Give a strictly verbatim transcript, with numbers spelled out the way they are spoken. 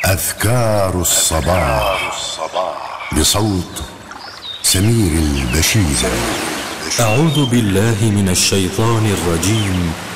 أذكار الصباح بصوت سمير البشير. أعوذ بالله من الشيطان الرجيم.